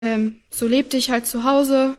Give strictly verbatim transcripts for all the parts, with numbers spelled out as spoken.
Ähm, so lebte ich halt zu Hause.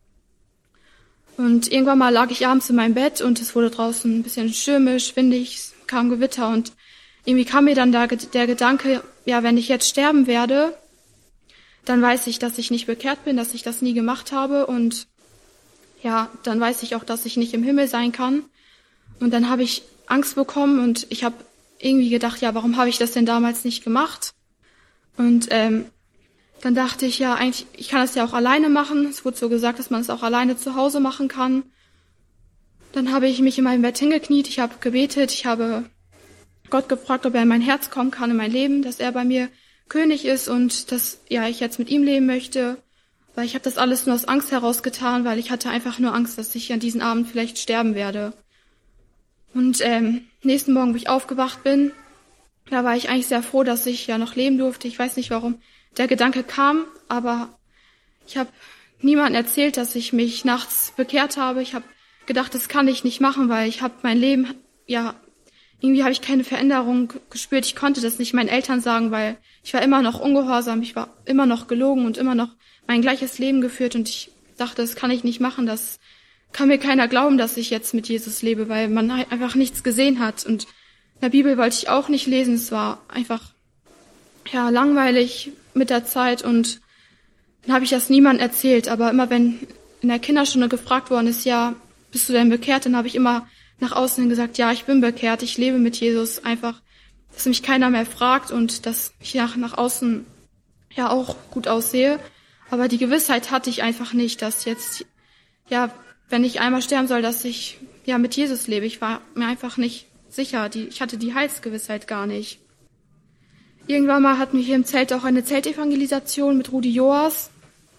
Und irgendwann mal lag ich abends in meinem Bett und es wurde draußen ein bisschen stürmisch, windig, es kam Gewitter und irgendwie kam mir dann der, der Gedanke, ja, wenn ich jetzt sterben werde, dann weiß ich, dass ich nicht bekehrt bin, dass ich das nie gemacht habe und ja, dann weiß ich auch, dass ich nicht im Himmel sein kann. Und dann habe ich Angst bekommen und ich habe irgendwie gedacht, ja, warum habe ich das denn damals nicht gemacht? Und ähm, dann dachte ich, ja, eigentlich, ich kann das ja auch alleine machen. Es wurde so gesagt, dass man es auch alleine zu Hause machen kann. Dann habe ich mich in meinem Bett hingekniet, ich habe gebetet, ich habe Gott gefragt, ob er in mein Herz kommen kann, in mein Leben, dass er bei mir König ist und dass ja ich jetzt mit ihm leben möchte. Weil ich habe das alles nur aus Angst heraus getan, weil ich hatte einfach nur Angst, dass ich an diesem Abend vielleicht sterben werde. Und ähm, nächsten Morgen, wo ich aufgewacht bin, da war ich eigentlich sehr froh, dass ich ja noch leben durfte. Ich weiß nicht, warum der Gedanke kam, aber ich habe niemandem erzählt, dass ich mich nachts bekehrt habe. Ich habe gedacht, das kann ich nicht machen, weil ich habe mein Leben, ja, irgendwie habe ich keine Veränderung gespürt. Ich konnte das nicht meinen Eltern sagen, weil ich war immer noch ungehorsam, ich war immer noch gelogen und immer noch mein gleiches Leben geführt und ich dachte, das kann ich nicht machen, das kann mir keiner glauben, dass ich jetzt mit Jesus lebe, weil man einfach nichts gesehen hat und in der Bibel wollte ich auch nicht lesen, es war einfach ja langweilig mit der Zeit und dann habe ich das niemandem erzählt, aber immer wenn in der Kinderstunde gefragt worden ist, ja, bist du denn bekehrt, dann habe ich immer nach außen hin gesagt, ja, ich bin bekehrt, ich lebe mit Jesus, einfach, dass mich keiner mehr fragt und dass ich nach, nach außen ja auch gut aussehe, aber die Gewissheit hatte ich einfach nicht, dass jetzt, ja, wenn ich einmal sterben soll, dass ich ja mit Jesus lebe, ich war mir einfach nicht sicher, die, ich hatte die Heilsgewissheit gar nicht. Irgendwann mal hatten wir hier im Zelt auch eine Zeltevangelisation mit Rudi Joas.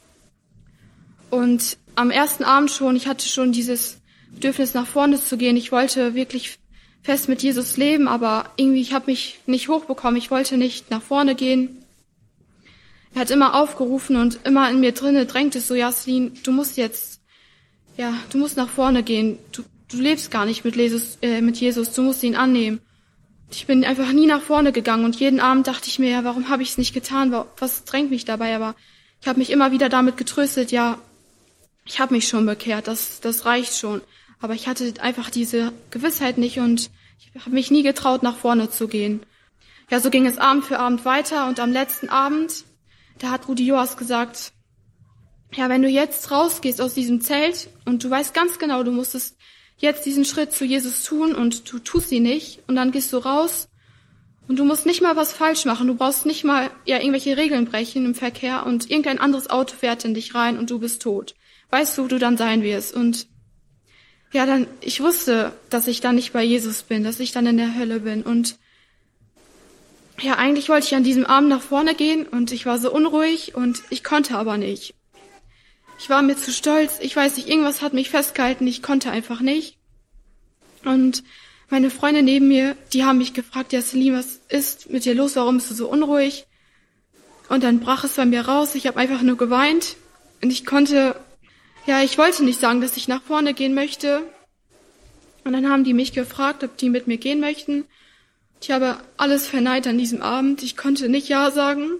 Und am ersten Abend schon, ich hatte schon dieses Bedürfnis, nach vorne zu gehen. Ich wollte wirklich fest mit Jesus leben, aber irgendwie, ich habe mich nicht hochbekommen. Ich wollte nicht nach vorne gehen. Er hat immer aufgerufen und immer in mir drinne drängt es so, Jaslin, du musst jetzt, ja, du musst nach vorne gehen. Du, du lebst gar nicht mit Jesus, äh, mit Jesus, du musst ihn annehmen. Ich bin einfach nie nach vorne gegangen und jeden Abend dachte ich mir, ja, warum habe ich es nicht getan? Was drängt mich dabei? Aber ich habe mich immer wieder damit getröstet, ja, ich habe mich schon bekehrt, das, das reicht schon. Aber ich hatte einfach diese Gewissheit nicht und ich habe mich nie getraut, nach vorne zu gehen. Ja, so ging es Abend für Abend weiter und am letzten Abend, da hat Rudi Joas gesagt, ja, wenn du jetzt rausgehst aus diesem Zelt und du weißt ganz genau, du musstest jetzt diesen Schritt zu Jesus tun und du tust ihn nicht und dann gehst du raus und du musst nicht mal was falsch machen, du brauchst nicht mal ja irgendwelche Regeln brechen im Verkehr und irgendein anderes Auto fährt in dich rein und du bist tot. Weißt du, wo du dann sein wirst? Und ja, dann, ich wusste, dass ich dann nicht bei Jesus bin, dass ich dann in der Hölle bin und ja, eigentlich wollte ich an diesem Abend nach vorne gehen und ich war so unruhig und ich konnte aber nicht. Ich war mir zu stolz, ich weiß nicht, irgendwas hat mich festgehalten, ich konnte einfach nicht. Und meine Freunde neben mir, die haben mich gefragt, ja Celine, was ist mit dir los, warum bist du so unruhig? Und dann brach es bei mir raus, ich habe einfach nur geweint und ich konnte, ja, ich wollte nicht sagen, dass ich nach vorne gehen möchte. Und dann haben die mich gefragt, ob die mit mir gehen möchten. Ich habe alles verneint an diesem Abend, ich konnte nicht Ja sagen.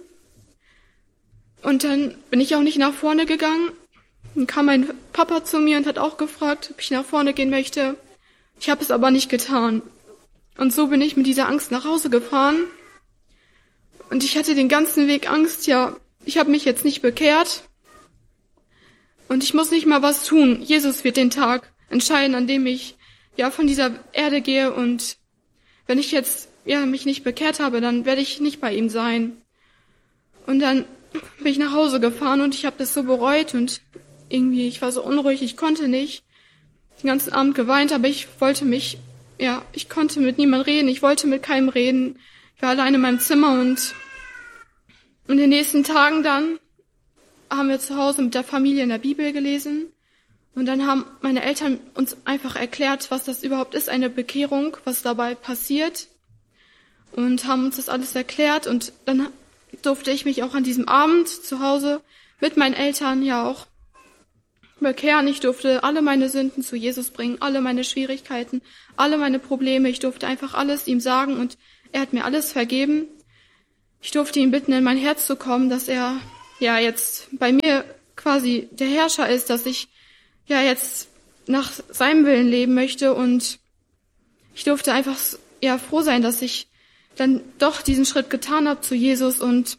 Und dann bin ich auch nicht nach vorne gegangen. Dann kam mein Papa zu mir und hat auch gefragt, ob ich nach vorne gehen möchte. Ich habe es aber nicht getan. Und so bin ich mit dieser Angst nach Hause gefahren. Und ich hatte den ganzen Weg Angst, ja, ich habe mich jetzt nicht bekehrt. Und ich muss nicht mal was tun. Jesus wird den Tag entscheiden, an dem ich ja von dieser Erde gehe. Und wenn ich jetzt ja mich nicht bekehrt habe, dann werde ich nicht bei ihm sein. Und dann bin ich nach Hause gefahren und ich habe das so bereut und irgendwie, ich war so unruhig, ich konnte nicht. Den ganzen Abend geweint, aber ich wollte mich, ja, ich konnte mit niemandem reden, ich wollte mit keinem reden. Ich war allein in meinem Zimmer und in den nächsten Tagen dann haben wir zu Hause mit der Familie in der Bibel gelesen und dann haben meine Eltern uns einfach erklärt, was das überhaupt ist, eine Bekehrung, was dabei passiert und haben uns das alles erklärt und dann durfte ich mich auch an diesem Abend zu Hause mit meinen Eltern ja auch bekehren. Ich durfte alle meine Sünden zu Jesus bringen, alle meine Schwierigkeiten, alle meine Probleme. Ich durfte einfach alles ihm sagen und er hat mir alles vergeben. Ich durfte ihn bitten, in mein Herz zu kommen, dass er ja jetzt bei mir quasi der Herrscher ist, dass ich ja jetzt nach seinem Willen leben möchte, und ich durfte einfach ja froh sein, dass ich dann doch diesen Schritt getan habe zu Jesus. Und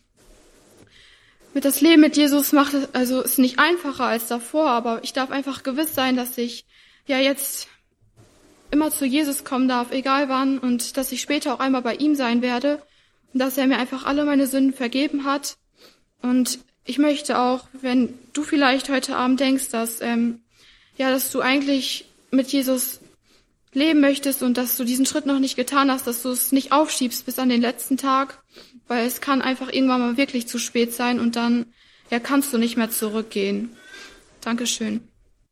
mit das Leben mit Jesus macht es, also ist nicht einfacher als davor, aber ich darf einfach gewiss sein, dass ich ja jetzt immer zu Jesus kommen darf, egal wann, und dass ich später auch einmal bei ihm sein werde und dass er mir einfach alle meine Sünden vergeben hat. Und ich möchte auch, wenn du vielleicht heute Abend denkst, dass ähm, ja, dass du eigentlich mit Jesus leben möchtest und dass du diesen Schritt noch nicht getan hast, dass du es nicht aufschiebst bis an den letzten Tag, weil es kann einfach irgendwann mal wirklich zu spät sein und dann ja kannst du nicht mehr zurückgehen. Dankeschön.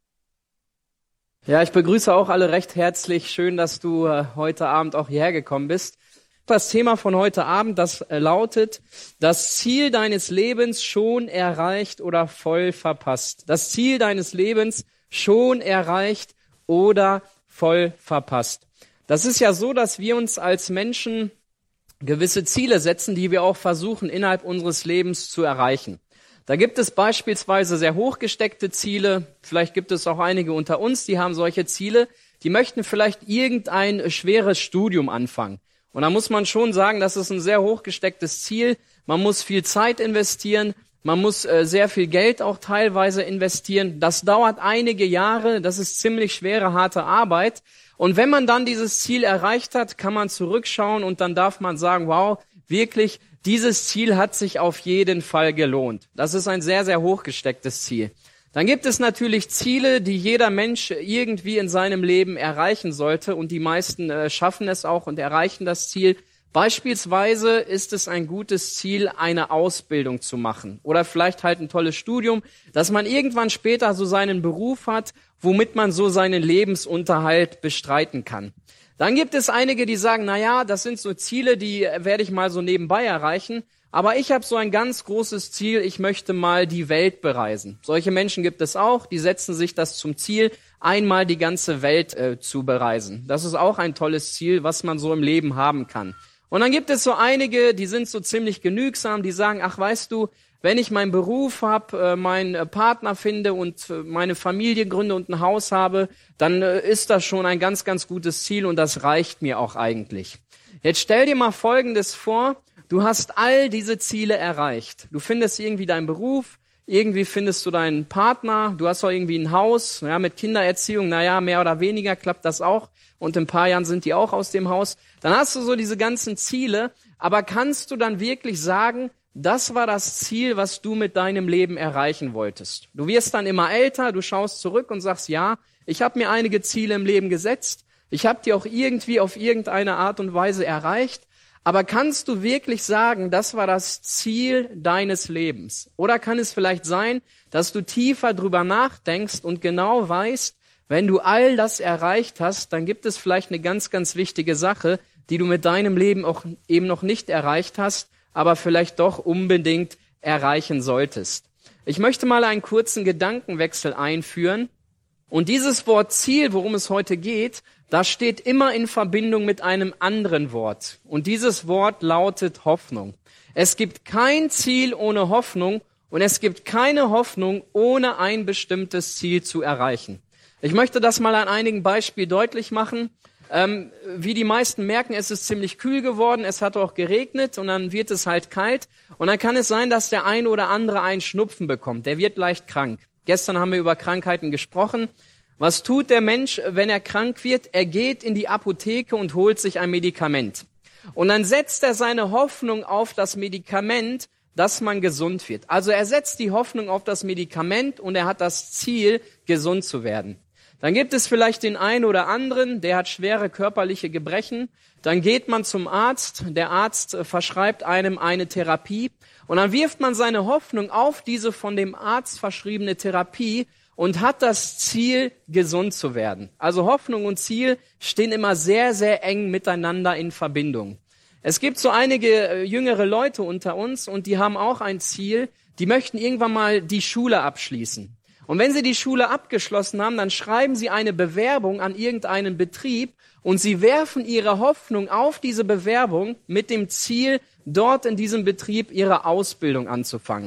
Ja, ich begrüße auch alle recht herzlich. Schön, dass du äh, heute Abend auch hierher gekommen bist. Das Thema von heute Abend, das äh, lautet: Das Ziel deines Lebens schon erreicht oder voll verpasst. Das Ziel deines Lebens schon erreicht oder voll verpasst. Das ist ja so, dass wir uns als Menschen gewisse Ziele setzen, die wir auch versuchen, innerhalb unseres Lebens zu erreichen. Da gibt es beispielsweise sehr hochgesteckte Ziele. Vielleicht gibt es auch einige unter uns, die haben solche Ziele. Die möchten vielleicht irgendein schweres Studium anfangen. Und da muss man schon sagen, das ist ein sehr hochgestecktes Ziel. Man muss viel Zeit investieren. Man muss äh, sehr viel Geld auch teilweise investieren. Das dauert einige Jahre. Das ist ziemlich schwere, harte Arbeit. Und wenn man dann dieses Ziel erreicht hat, kann man zurückschauen und dann darf man sagen, wow, wirklich, dieses Ziel hat sich auf jeden Fall gelohnt. Das ist ein sehr, sehr hochgestecktes Ziel. Dann gibt es natürlich Ziele, die jeder Mensch irgendwie in seinem Leben erreichen sollte, und die meisten äh, schaffen es auch und erreichen das Ziel. Beispielsweise ist es ein gutes Ziel, eine Ausbildung zu machen oder vielleicht halt ein tolles Studium, dass man irgendwann später so seinen Beruf hat, womit man so seinen Lebensunterhalt bestreiten kann. Dann gibt es einige, die sagen, na ja, das sind so Ziele, die werde ich mal so nebenbei erreichen. Aber ich habe so ein ganz großes Ziel, ich möchte mal die Welt bereisen. Solche Menschen gibt es auch, die setzen sich das zum Ziel, einmal die ganze Welt äh, zu bereisen. Das ist auch ein tolles Ziel, was man so im Leben haben kann. Und dann gibt es so einige, die sind so ziemlich genügsam, die sagen, ach weißt du, wenn ich meinen Beruf habe, äh, meinen äh, Partner finde und äh, meine Familie gründe und ein Haus habe, dann äh, ist das schon ein ganz, ganz gutes Ziel und das reicht mir auch eigentlich. Jetzt stell dir mal Folgendes vor: Du hast all diese Ziele erreicht. Du findest irgendwie deinen Beruf, irgendwie findest du deinen Partner, du hast auch irgendwie ein Haus, ja, mit Kindererziehung, naja, mehr oder weniger klappt das auch. Und in ein paar Jahren sind die auch aus dem Haus. Dann hast du so diese ganzen Ziele, aber kannst du dann wirklich sagen, das war das Ziel, was du mit deinem Leben erreichen wolltest? Du wirst dann immer älter, du schaust zurück und sagst, ja, ich habe mir einige Ziele im Leben gesetzt, ich habe die auch irgendwie auf irgendeine Art und Weise erreicht, aber kannst du wirklich sagen, das war das Ziel deines Lebens? Oder kann es vielleicht sein, dass du tiefer drüber nachdenkst und genau weißt, wenn du all das erreicht hast, dann gibt es vielleicht eine ganz, ganz wichtige Sache, die du mit deinem Leben auch eben noch nicht erreicht hast, aber vielleicht doch unbedingt erreichen solltest. Ich möchte mal einen kurzen Gedankenwechsel einführen. Und dieses Wort Ziel, worum es heute geht, das steht immer in Verbindung mit einem anderen Wort. Und dieses Wort lautet Hoffnung. Es gibt kein Ziel ohne Hoffnung und es gibt keine Hoffnung, ohne ein bestimmtes Ziel zu erreichen. Ich möchte das mal an einigen Beispielen deutlich machen. Ähm, wie die meisten merken, es ist ziemlich kühl geworden, es hat auch geregnet und dann wird es halt kalt. Und dann kann es sein, dass der eine oder andere einen Schnupfen bekommt. Der wird leicht krank. Gestern haben wir über Krankheiten gesprochen. Was tut der Mensch, wenn er krank wird? Er geht in die Apotheke und holt sich ein Medikament. Und dann setzt er seine Hoffnung auf das Medikament, dass man gesund wird. Also er setzt die Hoffnung auf das Medikament und er hat das Ziel, gesund zu werden. Dann gibt es vielleicht den einen oder anderen, der hat schwere körperliche Gebrechen. Dann geht man zum Arzt, der Arzt verschreibt einem eine Therapie und dann wirft man seine Hoffnung auf diese von dem Arzt verschriebene Therapie und hat das Ziel, gesund zu werden. Also Hoffnung und Ziel stehen immer sehr, sehr eng miteinander in Verbindung. Es gibt so einige jüngere Leute unter uns und die haben auch ein Ziel, die möchten irgendwann mal die Schule abschließen. Und wenn sie die Schule abgeschlossen haben, dann schreiben sie eine Bewerbung an irgendeinen Betrieb und sie werfen ihre Hoffnung auf diese Bewerbung mit dem Ziel, dort in diesem Betrieb ihre Ausbildung anzufangen.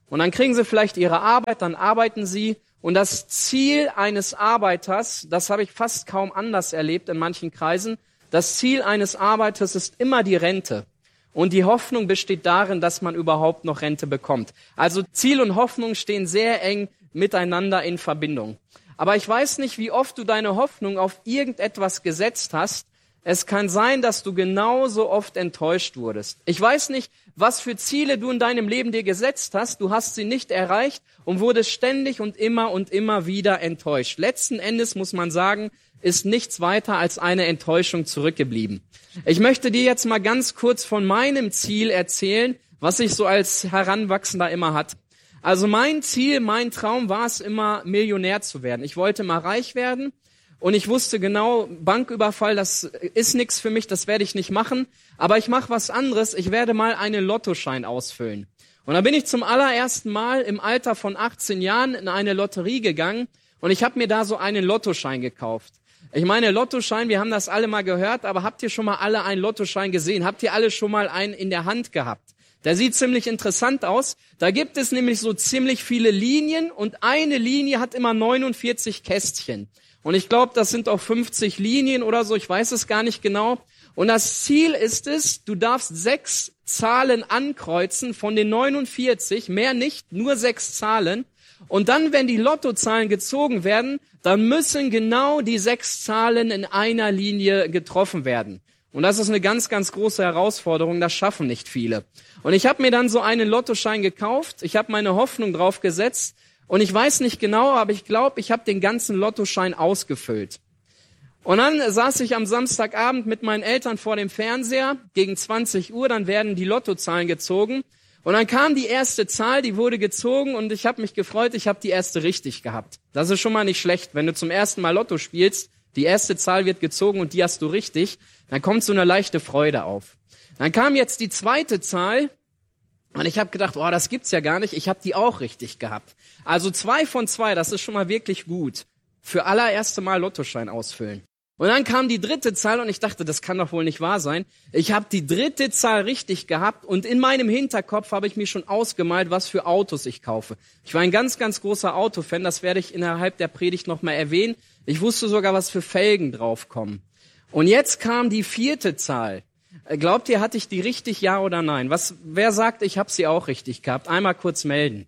Und dann kriegen sie vielleicht ihre Arbeit, dann arbeiten sie. Und das Ziel eines Arbeiters, das habe ich fast kaum anders erlebt in manchen Kreisen, das Ziel eines Arbeiters ist immer die Rente. Und die Hoffnung besteht darin, dass man überhaupt noch Rente bekommt. Also Ziel und Hoffnung stehen sehr eng miteinander in Verbindung. Aber ich weiß nicht, wie oft du deine Hoffnung auf irgendetwas gesetzt hast. Es kann sein, dass du genauso oft enttäuscht wurdest. Ich weiß nicht, was für Ziele du in deinem Leben dir gesetzt hast. Du hast sie nicht erreicht und wurdest ständig und immer und immer wieder enttäuscht. Letzten Endes muss man sagen, ist nichts weiter als eine Enttäuschung zurückgeblieben. Ich möchte dir jetzt mal ganz kurz von meinem Ziel erzählen, was ich so als Heranwachsender immer hatte. Also mein Ziel, mein Traum war es immer, Millionär zu werden. Ich wollte mal reich werden und ich wusste genau, Banküberfall, das ist nichts für mich, das werde ich nicht machen. Aber ich mache was anderes, ich werde mal einen Lottoschein ausfüllen. Und da bin ich zum allerersten Mal im Alter von achtzehn Jahren in eine Lotterie gegangen und ich habe mir da so einen Lottoschein gekauft. Ich meine, Lottoschein, wir haben das alle mal gehört, aber habt ihr schon mal alle einen Lottoschein gesehen? Habt ihr alle schon mal einen in der Hand gehabt? Der sieht ziemlich interessant aus. Da gibt es nämlich so ziemlich viele Linien und eine Linie hat immer neunundvierzig Kästchen. Und ich glaube, das sind auch fünfzig Linien oder so, ich weiß es gar nicht genau. Und das Ziel ist es, du darfst sechs Zahlen ankreuzen von den neunundvierzig, mehr nicht, nur sechs Zahlen. Und dann, wenn die Lottozahlen gezogen werden, dann müssen genau die sechs Zahlen in einer Linie getroffen werden. Und das ist eine ganz, ganz große Herausforderung, das schaffen nicht viele. Und ich habe mir dann so einen Lottoschein gekauft, ich habe meine Hoffnung drauf gesetzt und ich weiß nicht genau, aber ich glaube, ich habe den ganzen Lottoschein ausgefüllt. Und dann saß ich am Samstagabend mit meinen Eltern vor dem Fernseher, gegen zwanzig Uhr, dann werden die Lottozahlen gezogen. Und dann kam die erste Zahl, die wurde gezogen und ich habe mich gefreut, ich habe die erste richtig gehabt. Das ist schon mal nicht schlecht, wenn du zum ersten Mal Lotto spielst, die erste Zahl wird gezogen und die hast du richtig, dann kommt so eine leichte Freude auf. Dann kam jetzt die zweite Zahl und ich habe gedacht, oh, das gibt's ja gar nicht, ich habe die auch richtig gehabt. Also zwei von zwei, das ist schon mal wirklich gut. Für allererste Mal Lottoschein ausfüllen. Und dann kam die dritte Zahl und ich dachte, das kann doch wohl nicht wahr sein. Ich habe die dritte Zahl richtig gehabt und in meinem Hinterkopf habe ich mir schon ausgemalt, was für Autos ich kaufe. Ich war ein ganz, ganz großer Autofan, das werde ich innerhalb der Predigt nochmal erwähnen. Ich wusste sogar, was für Felgen draufkommen. Und jetzt kam die vierte Zahl. Glaubt ihr, hatte ich die richtig, ja oder nein? Was? Wer sagt, ich habe sie auch richtig gehabt? Einmal kurz melden.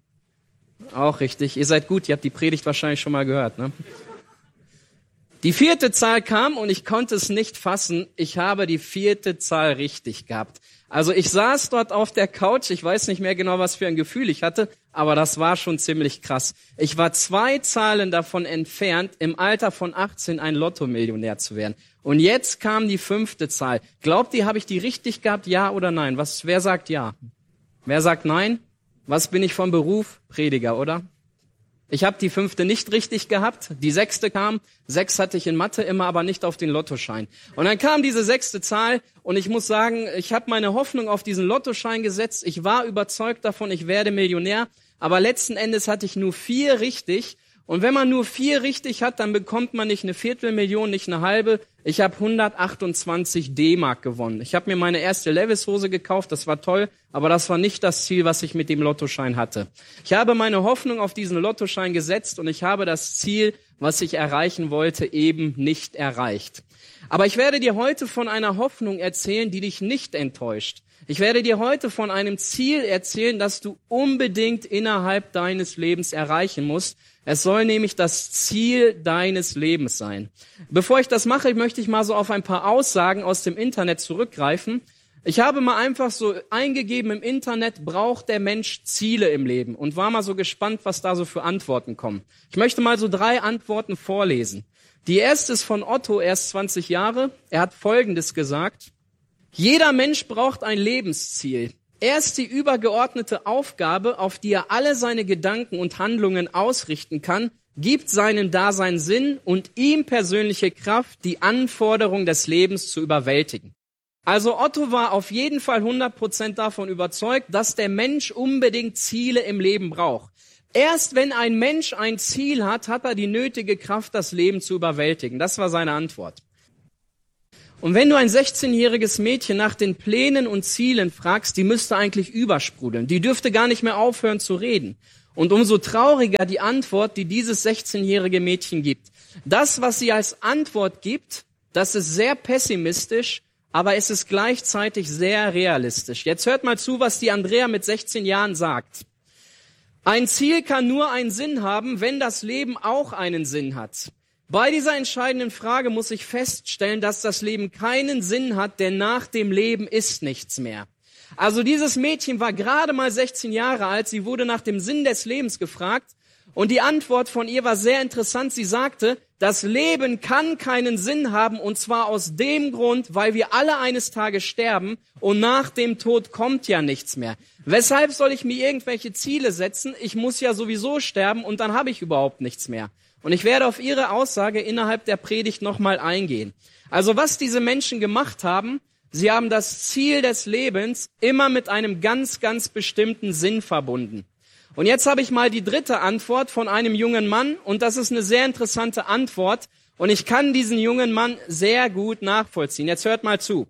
Auch richtig. Ihr seid gut, ihr habt die Predigt wahrscheinlich schon mal gehört, ne? Die vierte Zahl kam und ich konnte es nicht fassen. Ich habe die vierte Zahl richtig gehabt. Also ich saß dort auf der Couch, ich weiß nicht mehr genau, was für ein Gefühl ich hatte, aber das war schon ziemlich krass. Ich war zwei Zahlen davon entfernt, im Alter von achtzehn ein Lottomillionär zu werden. Und jetzt kam die fünfte Zahl. Glaubt ihr, habe ich die richtig gehabt, ja oder nein? Was? Wer sagt ja? Wer sagt nein? Was bin ich vom Beruf? Prediger, oder? Ich habe die fünfte nicht richtig gehabt, die sechste kam, sechs hatte ich in Mathe immer, aber nicht auf den Lottoschein. Und dann kam diese sechste Zahl und ich muss sagen, ich habe meine Hoffnung auf diesen Lottoschein gesetzt, ich war überzeugt davon, ich werde Millionär, aber letzten Endes hatte ich nur vier richtig. Und wenn man nur vier richtig hat, dann bekommt man nicht eine Viertelmillion, nicht eine halbe. Ich habe hundertachtundzwanzig D-Mark gewonnen. Ich habe mir meine erste Levi's-Hose gekauft, das war toll, aber das war nicht das Ziel, was ich mit dem Lottoschein hatte. Ich habe meine Hoffnung auf diesen Lottoschein gesetzt und ich habe das Ziel, was ich erreichen wollte, eben nicht erreicht. Aber ich werde dir heute von einer Hoffnung erzählen, die dich nicht enttäuscht. Ich werde dir heute von einem Ziel erzählen, das du unbedingt innerhalb deines Lebens erreichen musst. Es soll nämlich das Ziel deines Lebens sein. Bevor ich das mache, möchte ich mal so auf ein paar Aussagen aus dem Internet zurückgreifen. Ich habe mal einfach so eingegeben im Internet, braucht der Mensch Ziele im Leben? Und war mal so gespannt, was da so für Antworten kommen. Ich möchte mal so drei Antworten vorlesen. Die erste ist von Otto, er ist zwanzig Jahre. Er hat Folgendes gesagt: Jeder Mensch braucht ein Lebensziel. Er ist die übergeordnete Aufgabe, auf die er alle seine Gedanken und Handlungen ausrichten kann, gibt seinem Dasein Sinn und ihm persönliche Kraft, die Anforderungen des Lebens zu überwältigen. Also Otto war auf jeden Fall hundert Prozent davon überzeugt, dass der Mensch unbedingt Ziele im Leben braucht. Erst wenn ein Mensch ein Ziel hat, hat er die nötige Kraft, das Leben zu überwältigen. Das war seine Antwort. Und wenn du ein sechzehnjähriges Mädchen nach den Plänen und Zielen fragst, die müsste eigentlich übersprudeln. Die dürfte gar nicht mehr aufhören zu reden. Und umso trauriger die Antwort, die dieses sechzehnjährige Mädchen gibt. Das, was sie als Antwort gibt, das ist sehr pessimistisch, aber es ist gleichzeitig sehr realistisch. Jetzt hört mal zu, was die Andrea mit sechzehn Jahren sagt. Ein Ziel kann nur einen Sinn haben, wenn das Leben auch einen Sinn hat. Bei dieser entscheidenden Frage muss ich feststellen, dass das Leben keinen Sinn hat, denn nach dem Leben ist nichts mehr. Also dieses Mädchen war gerade mal sechzehn Jahre alt, sie wurde nach dem Sinn des Lebens gefragt und die Antwort von ihr war sehr interessant. Sie sagte, das Leben kann keinen Sinn haben und zwar aus dem Grund, weil wir alle eines Tages sterben und nach dem Tod kommt ja nichts mehr. Weshalb soll ich mir irgendwelche Ziele setzen? Ich muss ja sowieso sterben und dann habe ich überhaupt nichts mehr. Und ich werde auf ihre Aussage innerhalb der Predigt nochmal eingehen. Also was diese Menschen gemacht haben, sie haben das Ziel des Lebens immer mit einem ganz, ganz bestimmten Sinn verbunden. Und jetzt habe ich mal die dritte Antwort von einem jungen Mann und das ist eine sehr interessante Antwort und ich kann diesen jungen Mann sehr gut nachvollziehen. Jetzt hört mal zu.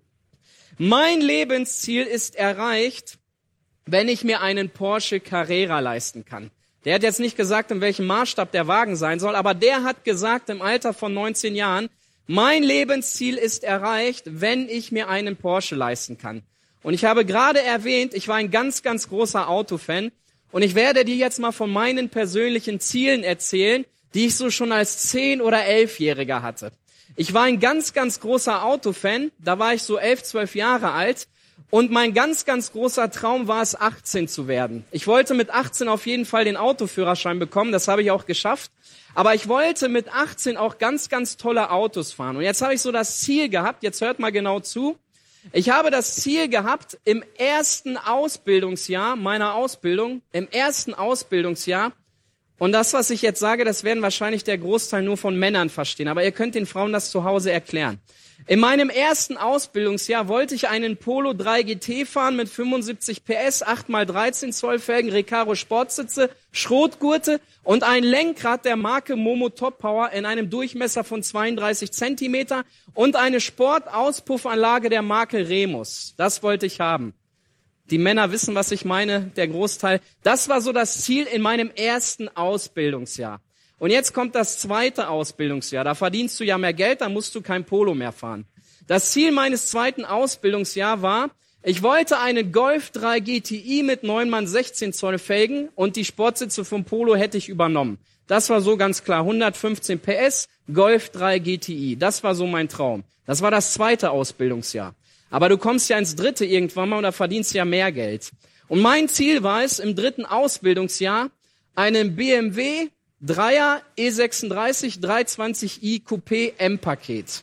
Mein Lebensziel ist erreicht, wenn ich mir einen Porsche Carrera leisten kann. Der hat jetzt nicht gesagt, in welchem Maßstab der Wagen sein soll, aber der hat gesagt im Alter von neunzehn Jahren, mein Lebensziel ist erreicht, wenn ich mir einen Porsche leisten kann. Und ich habe gerade erwähnt, ich war ein ganz, ganz großer Autofan und ich werde dir jetzt mal von meinen persönlichen Zielen erzählen, die ich so schon als zehn- oder elfjähriger hatte. Ich war ein ganz, ganz großer Autofan, da war ich so elf, zwölf Jahre alt. Und mein ganz, ganz großer Traum war es, achtzehn zu werden. Ich wollte mit achtzehn auf jeden Fall den Autoführerschein bekommen, das habe ich auch geschafft. Aber ich wollte mit achtzehn auch ganz, ganz tolle Autos fahren. Und jetzt habe ich so das Ziel gehabt, jetzt hört mal genau zu. Ich habe das Ziel gehabt, im ersten Ausbildungsjahr meiner Ausbildung, im ersten Ausbildungsjahr, und das, was ich jetzt sage, das werden wahrscheinlich der Großteil nur von Männern verstehen, aber ihr könnt den Frauen das zu Hause erklären. In meinem ersten Ausbildungsjahr wollte ich einen Polo drei G T fahren mit fünfundsiebzig P S, acht mal dreizehn Zoll Felgen, Recaro Sportsitze, Schrotgurte und ein Lenkrad der Marke Momo Top Power in einem Durchmesser von zweiunddreißig Zentimeter und eine Sportauspuffanlage der Marke Remus. Das wollte ich haben. Die Männer wissen, was ich meine, der Großteil. Das war so das Ziel in meinem ersten Ausbildungsjahr. Und jetzt kommt das zweite Ausbildungsjahr. Da verdienst du ja mehr Geld, da musst du kein Polo mehr fahren. Das Ziel meines zweiten Ausbildungsjahres war, ich wollte einen Golf drei G T I mit neun mal sechzehn Zoll Felgen und die Sportsitze vom Polo hätte ich übernommen. Das war so ganz klar, hundertfünfzehn P S, Golf drei G T I. Das war so mein Traum. Das war das zweite Ausbildungsjahr. Aber du kommst ja ins dritte irgendwann mal und da verdienst du ja mehr Geld. Und mein Ziel war es, im dritten Ausbildungsjahr einen B M W Dreier E sechsunddreißig dreihundertzwanzig i Coupé M-Paket.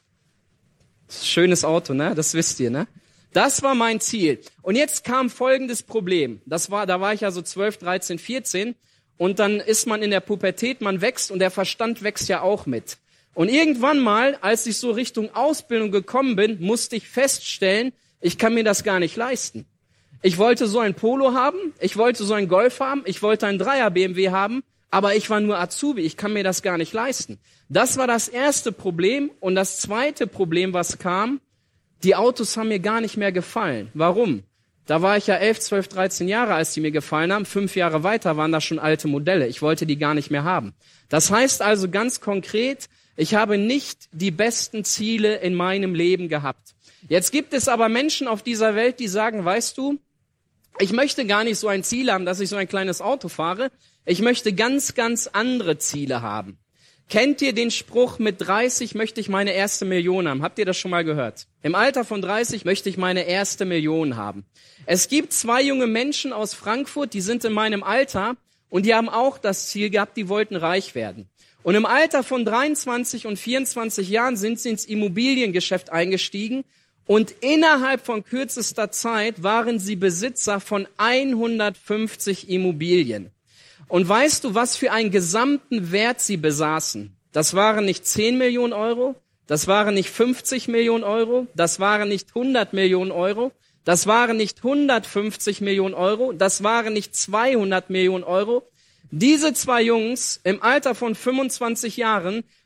Schönes Auto, ne? Das wisst ihr, ne? Das war mein Ziel. Und jetzt kam folgendes Problem. Das war, da war ich ja so zwölf, dreizehn, vierzehn. Und dann ist man in der Pubertät, man wächst und der Verstand wächst ja auch mit. Und irgendwann mal, als ich so Richtung Ausbildung gekommen bin, musste ich feststellen, ich kann mir das gar nicht leisten. Ich wollte so ein Polo haben, ich wollte so ein Golf haben, ich wollte einen Dreier B M W haben, aber ich war nur Azubi, ich kann mir das gar nicht leisten. Das war das erste Problem. Und das zweite Problem, was kam, die Autos haben mir gar nicht mehr gefallen. Warum? Da war ich ja elf, zwölf, dreizehn Jahre, als die mir gefallen haben. Fünf Jahre weiter waren das schon alte Modelle. Ich wollte die gar nicht mehr haben. Das heißt also ganz konkret, ich habe nicht die besten Ziele in meinem Leben gehabt. Jetzt gibt es aber Menschen auf dieser Welt, die sagen, weißt du, ich möchte gar nicht so ein Ziel haben, dass ich so ein kleines Auto fahre. Ich möchte ganz, ganz andere Ziele haben. Kennt ihr den Spruch, mit dreißig möchte ich meine erste Million haben? Habt ihr das schon mal gehört? Im Alter von dreißig möchte ich meine erste Million haben. Es gibt zwei junge Menschen aus Frankfurt, die sind in meinem Alter und die haben auch das Ziel gehabt, die wollten reich werden. Und im Alter von dreiundzwanzig und vierundzwanzig Jahren sind sie ins Immobiliengeschäft eingestiegen und innerhalb von kürzester Zeit waren sie Besitzer von hundertfünfzig Immobilien. Und weißt du, was für einen gesamten Wert sie besaßen? Das waren nicht zehn Millionen Euro, das waren nicht fünfzig Millionen Euro, das waren nicht hundert Millionen Euro, das waren nicht hundertfünfzig Millionen Euro, das waren nicht zweihundert Millionen Euro. Diese zwei Jungs im Alter von fünfundzwanzig Jahren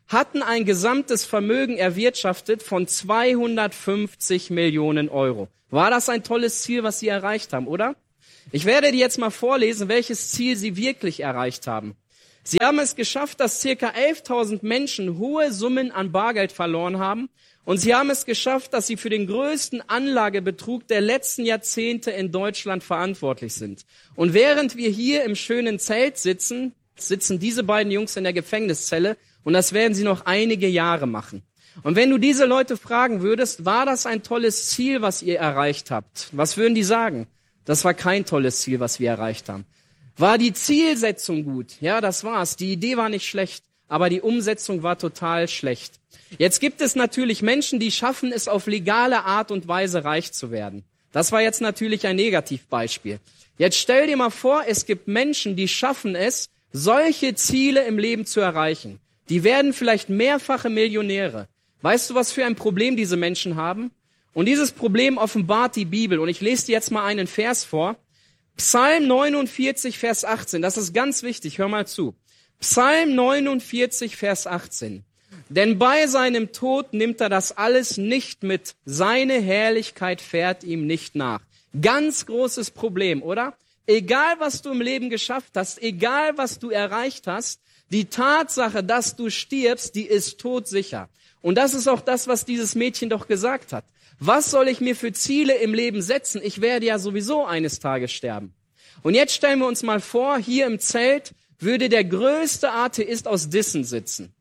hatten ein gesamtes Vermögen erwirtschaftet von zweihundertfünfzig Millionen Euro. War das ein tolles Ziel, was sie erreicht haben, oder? Ich werde dir jetzt mal vorlesen, welches Ziel sie wirklich erreicht haben. Sie haben es geschafft, dass circa elftausend Menschen hohe Summen an Bargeld verloren haben. Und sie haben es geschafft, dass sie für den größten Anlagebetrug der letzten Jahrzehnte in Deutschland verantwortlich sind. Und während wir hier im schönen Zelt sitzen, sitzen diese beiden Jungs in der Gefängniszelle. Und das werden sie noch einige Jahre machen. Und wenn du diese Leute fragen würdest, war das ein tolles Ziel, was ihr erreicht habt? Was würden die sagen? Das war kein tolles Ziel, was wir erreicht haben. War die Zielsetzung gut? Ja, das war's. Die Idee war nicht schlecht, aber die Umsetzung war total schlecht. Jetzt gibt es natürlich Menschen, die schaffen es auf legale Art und Weise reich zu werden. Das war jetzt natürlich ein Negativbeispiel. Jetzt stell dir mal vor, es gibt Menschen, die schaffen es, solche Ziele im Leben zu erreichen. Die werden vielleicht mehrfache Millionäre. Weißt du, was für ein Problem diese Menschen haben? Und dieses Problem offenbart die Bibel. Und ich lese dir jetzt mal einen Vers vor. Psalm neunundvierzig, Vers achtzehn. Das ist ganz wichtig. Hör mal zu. Psalm neunundvierzig, Vers achtzehn. Denn bei seinem Tod nimmt er das alles nicht mit. Seine Herrlichkeit fährt ihm nicht nach. Ganz großes Problem, oder? Egal, was du im Leben geschafft hast, egal, was du erreicht hast, die Tatsache, dass du stirbst, die ist todsicher. Und das ist auch das, was dieses Mädchen doch gesagt hat. Was soll ich mir für Ziele im Leben setzen? Ich werde ja sowieso eines Tages sterben. Und jetzt stellen wir uns mal vor, hier im Zelt würde der größte Atheist aus Dissen sitzen.